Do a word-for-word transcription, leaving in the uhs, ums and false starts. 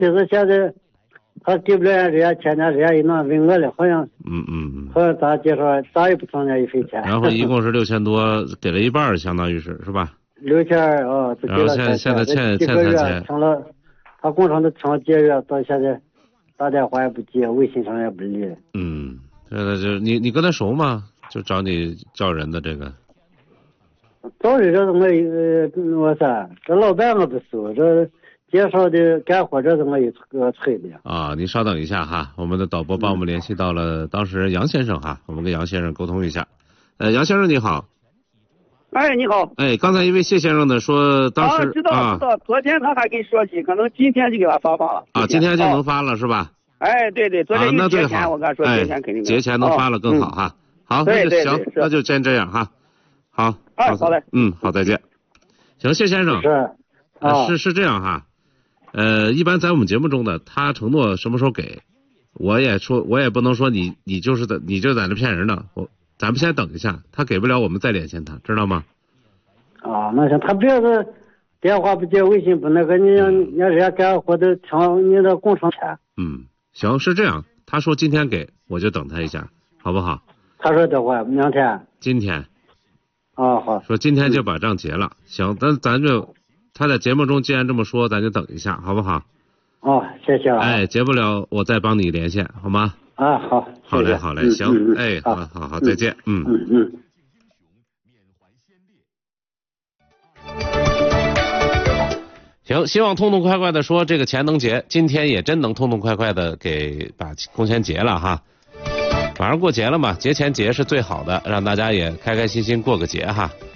就是现在他给不了人家钱，人家一弄问我了，好像嗯嗯嗯， 好像咋介绍咋也不送人家一分钱。 然后一共是六千多，给了一半，相当于是是吧？ 六千啊，只给了三千。 现在欠几个月欠三千。 停了，他工厂都停了几个月，到现在打电话也不接，微信上也不理。 嗯，这个就你你跟他熟吗？就找你叫人的这个。 找人这怎么呃我说这老板我不熟，这介绍的干活这怎么一个催的啊？您稍等一下哈，我们的导播帮我们联系到了当事人杨先生哈，我们跟杨先生沟通一下。呃，杨先生你好。 哎，你好。 哎，刚才一位谢先生呢说，当时啊，知道啊知道，昨天他还给说起，可能今天就给他发发了。 啊，今天就能发了是吧？ 哎，对对，昨天啊，那最节前好， 我跟他说节前肯定节前能发了更好哈。好，那就行，那就先这样哈。好， 哎，好嘞， 嗯，好，再见。行，谢先生， 是啊，是是这样哈，呃，一般在我们节目中的他承诺什么时候给，我也说，我也不能说你你就是在你就在那骗人呢，我咱们先等一下，他给不了我们再联系他，知道吗？ 啊，那行，他别是电话不接，微信不那个，你让你让人家干活都抢你的工厂钱。 嗯，行，是这样，他说今天给，我就等他一下，好不好？ 他说的话，明天。 今天。 啊，好。 说今天就把账结了，嗯、行，但咱就他在节目中既然这么说，咱就等一下，好不好？ 哦，谢谢啊。 哎，结不了我再帮你连线，好吗？ 啊，好。 好嘞，好嘞，行， 嗯嗯、 哎，好好好，再见， 嗯嗯嗯。 行，希望痛痛快快的说这个钱能结，今天也真能痛痛快快的给把工钱结了哈。马上过节了嘛，节前结是最好的，让大家也开开心心过个节哈。